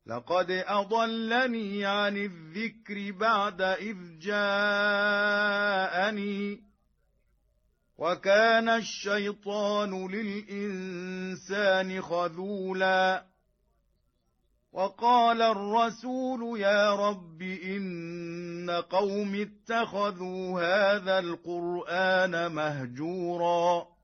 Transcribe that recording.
لقد أضلني عن الذكر بعد إذ جاءني وكان الشيطان للإنسان خذولا وقال الرسول يا رب إن قوم اتخذوا هذا القرآن مهجورا